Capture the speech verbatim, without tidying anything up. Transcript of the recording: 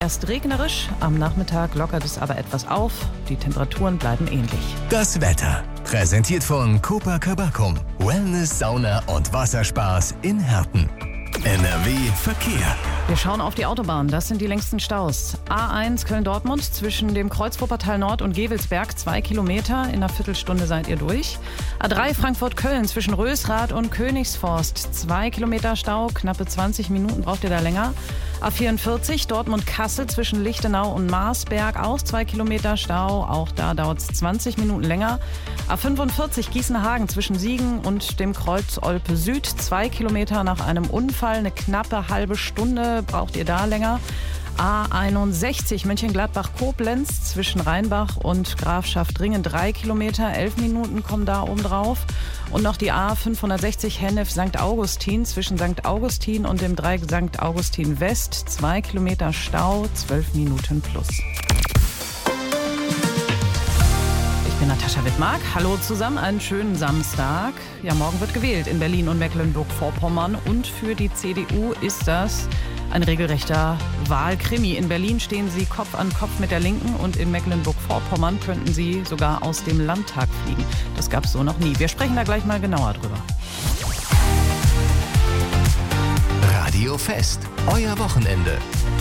Erst regnerisch, am Nachmittag lockert es aber etwas auf. Die Temperaturen bleiben ähnlich. Das Wetter, präsentiert von Copacabana. Wellness, Sauna und Wasserspaß in Herten. N R W Verkehr. Wir schauen auf die Autobahn. Das sind die längsten Staus. A eins Köln-Dortmund zwischen dem Kreuz Wuppertal Nord und Gevelsberg, zwei Kilometer. In einer Viertelstunde seid ihr durch. A drei Frankfurt-Köln zwischen Rösrath und Königsforst, zwei Kilometer Stau. Knappe zwanzig Minuten braucht ihr da länger. A vierundvierzig Dortmund-Kassel zwischen Lichtenau und Marsberg, auch zwei Kilometer Stau. Auch da dauert es zwanzig Minuten länger. A fünfundvierzig Gießen-Hagen zwischen Siegen und dem Kreuz Olpe Süd, zwei Kilometer nach einem Unfall. Eine knappe halbe Stunde braucht ihr da länger. A einundsechzig Mönchengladbach-Koblenz zwischen Rheinbach und Grafschaft-Dringen, drei Kilometer, elf Minuten kommen da oben drauf. Und noch die A fünfhundertsechzig Hennef Sankt Augustin zwischen Sankt Augustin und dem Dreieck Sankt Augustin West, zwei Kilometer Stau, zwölf Minuten plus. Ich bin Natascha Wittmark. Hallo zusammen, einen schönen Samstag. Ja, morgen wird gewählt in Berlin und Mecklenburg-Vorpommern. Und für die C D U ist das ein regelrechter Wahlkrimi. In Berlin stehen sie Kopf an Kopf mit der Linken und in Mecklenburg-Vorpommern könnten sie sogar aus dem Landtag fliegen. Das gab es so noch nie. Wir sprechen da gleich mal genauer drüber. Radio Fest, euer Wochenende.